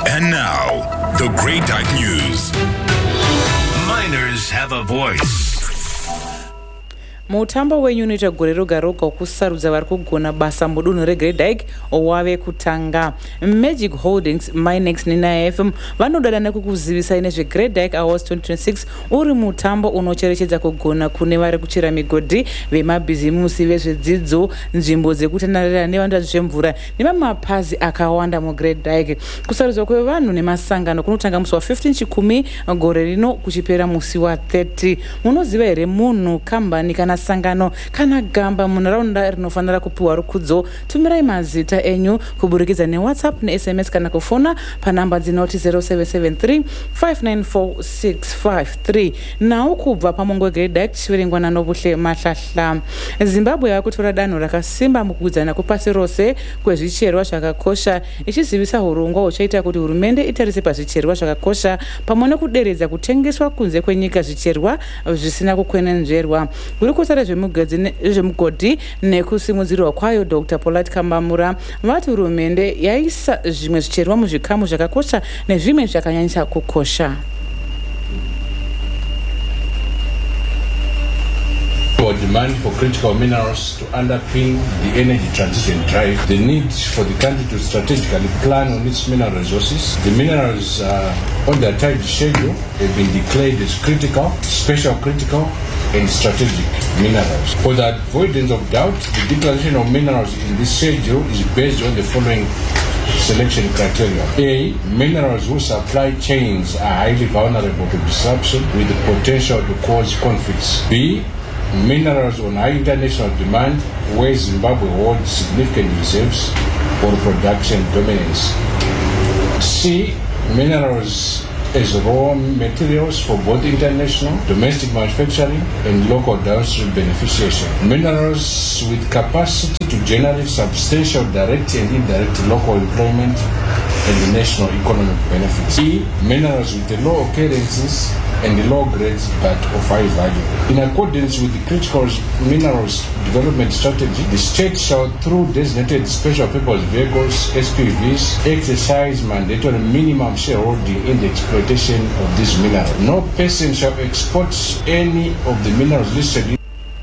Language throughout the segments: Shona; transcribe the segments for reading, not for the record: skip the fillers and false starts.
And now, the Great Dyke News. Miners have a voice. Mutambo wenyunoita gore roga roga wokusarudza vari kugona basa mudunhu reGreat Dyke wave kutanga. Magic Holdings, Minex neNFM vanodada nekukuzivisai nezveGreat Dyke Awards 2026 uri mutambo unocherechedza kugona kune vari kuchera migodhi, vemabhizimusi, vezvedzidzo, nzvimbo dzekutandarira nevanoita zvemvura nemamapazi akawanda muGreat Dyke. Kusarudzwa kwevanhu nemasangano kunotanga musi wa15 Chikumi gore rino kuchipera musi wa30. Munoziva here munhu, kambani kana sangano kana gamba munharaunda rinofanira kupiwa rukudzo? Tumirai mazita enyu kuburikidza neWhatsApp neSMS kana kufona panhamba dzinoti 0773 594 nawo kubva pamongo weGreat Dyke chiverengwa naNobuhle Mahlahla. Zimbabwe yakutora danho rakasimba mukuudzana kwepasi rose kwezvicherwa zvakakosha, ichizivisa urongwa huchaita kuti hurumende itarise pazvicherwa zvakakosha pamwe nekuderedza kutengeswa kunze kwenyika zvicherwa zvisina kukwenenzverwa. Gurukota rezvemugodhi nekusimudzirwa kwayo Dr. Polite Kambamura vati hurumende yaisa zvimwe zvicherwa muzvikamu zvakakosha nezvimwe zvakanyanyisa kukosha. Demand for critical minerals to underpin the energy transition drive, the need for the country to strategically plan on its mineral resources. The minerals on their time schedule have been declared as critical, special critical, and strategic minerals. For the avoidance of doubt, the declaration of minerals in this schedule is based on the following selection criteria. A. Minerals whose supply chains are highly vulnerable to disruption with the potential to cause conflicts. B. Minerals on high international demand where Zimbabwe holds significant reserves or production dominance. C. Minerals as raw materials for both international, domestic manufacturing and local downstream beneficiation. Minerals with capacity to generate substantial direct and indirect local employment and the national economic benefits. E. Minerals with the low occurrences and the low grades but of high value. In accordance with the critical minerals development strategy, the state shall, through designated special purpose vehicles, SPVs, exercise mandatory minimum shareholding in the exploitation of this mineral. No person shall export any of the minerals listed.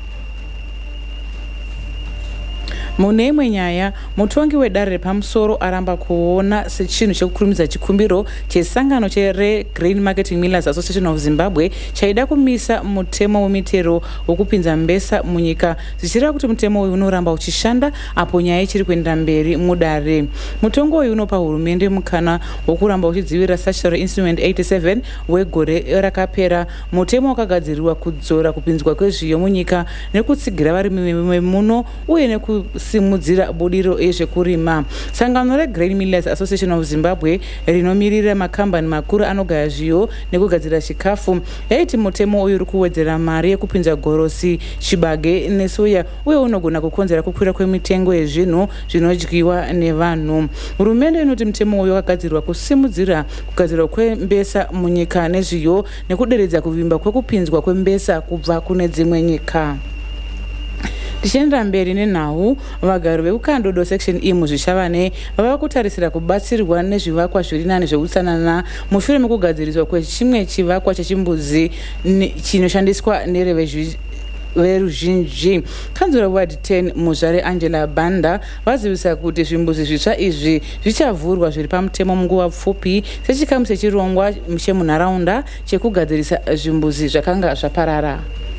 Mune imwe nyaya, mutongi wedare repamusoro aramba kuona sechinhu chekukurumidza chikumbiro chesangano cheGrain Marketing Millers Association of Zimbabwe chaida kumisa mutemo wemitero wokupinza mbesa munyika, zvichireva kuti mutemo uyu unoramba uchishanda apo nyaya ichiri kuenda mberi mudare. Mutongo uyu unopa hurumende mukana wokuramba uchidzivirira Statutory Instrument 87 wegore rakapera. Mutemo wakagadzirirwa kudzora kupinzwa kwezviyo munyika nekutsigira varimi vemuno uye nekusimudzira budiro ezvekurima. Sangano reGrain Millers Association of Zimbabwe rinomirira makambani makuru anogaya zviyo nekugadzira chikafu yaiti mutemo uyu uri kuwedzera mari yekupinza gorosi, chibage nesoya uye unogona kukonzera kukwira kwemitengo yezvinhu zvinodyiwa nevanhu. Hurumende inoti mutemo uyu wakagadzirwa kusimudzira kugadzirwa kwembesa munyika nezviyo nekuderedza kuvimba kwekupinzwa kwembesa kubva kune dzimwe nyika. Tichienda mberi nenhau, vagari vekukandodo section E muzvishavane vava kutarisira kubatsirwa nezvivakwa zviri nani zveutsanana mushure mekugadziriswa kwechimwe chivakwa chechimbuzi chinoshandiswa veruzhinji. Kanzura Ward 10 Muzvare Angela Banda vazivisa kuti zvimbuzi zvitsva izvi zvichavhurwa zviri pamutemo munguva pfupi sechikamu chechirongwa chemunharaunda chekugadzirisa zvimbuzi zvakanga zvaparara.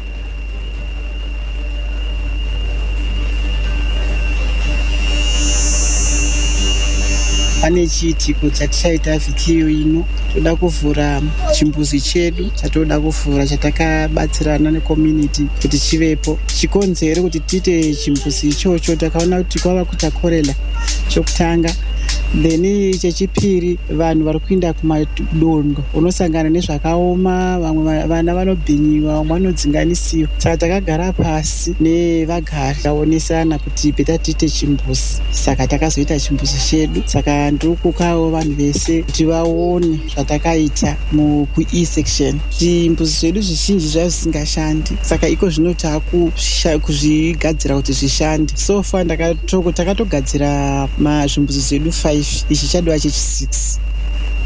Pane chiitiko chatichaita vhikiyo ino, toda kuvhura chimbuzi chedu chatoda kuvhura chatakabatsirana necommunity kuti chivepo. Chikonzero kuti tiite chimbuzi ichocho takaona kuti kwava kutakorela chokutanga. Then chechipiri vanhu vari kuinda kumadongo unosangana nezvakaoma, vamwe vana vanobhinyiwa, vamwe vanodzinganisiwa. Saka takagara pasi nevagari taonesana kuti beta tiite chimbuzi. Saka takazoita chimbuzi chedu. Saka ndiri kukawo vanhu vese kuti vaone zvatakaita kuE section. Zvimbuzi zvedu zvizhinji zvazvo zvisingashandi. Saka iko zvino takuzvigadzira kuti zvishande. So far takatogadzira zvimbuzi zvedu 5, ichi chadwa chechi 6.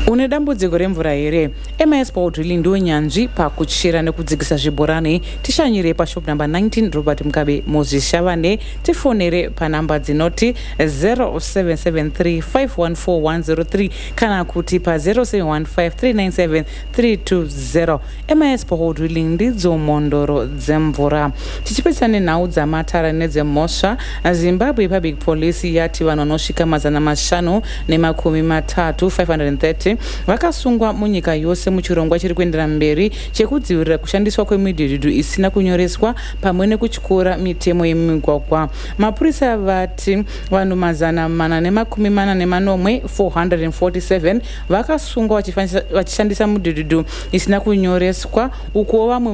Une dambudziko remvura here? MIS Power Drilling ndiwo nyanzvi pakuchera nekudzikisa zvibhorani. Tishanyire pashop number 19 Robert Mugabe Muzvishavane. Tifonere panamba dzinoti 0773514103 kana kuti pa 0715397320. MIS Power Drilling ndidzo mondoro dzemvura. Tichipedzana nhau dzamatara nedzemhosva, Zimbabwe Public Police yati vanhu vanosvika 530 vakasungwa munyika yose muchirongwa chiri kuendera mberi chekudzivirira kushandiswa kwemidhudhudhu isina kunyoreswa pamwe nekutyora mitemo yemigwagwa. Mapurisa vati vanhu 447 vakasungwa vachishandisa midhudhudhu isina kunyoreswa, uko vamwe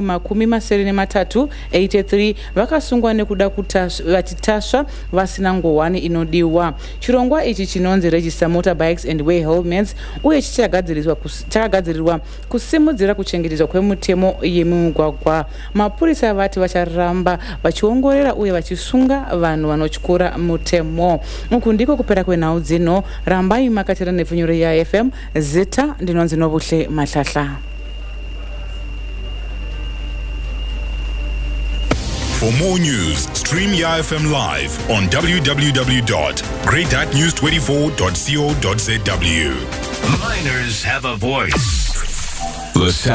83 vakasungwa nekuda vachitasva vasina ngowani inodiwa. Chirongwa ichi chinonzi Register Motorbikes and Way Helmets uye chakagadzirirwa kusimudzira kuchengetedzwa kwemitemo yemigwagwa. Mapurisa vati vacharamba vachiongorera uye vachisunga vanhu vanotyora mutemo. Uku ndiko kupera kwenhau dzino. Rambai makatira nepfunyuro yaFM. Zita ndinonzi Nobuhle Mahlahla. For more news, stream YFM live on www.great.news24.co.zw. Miners have a voice.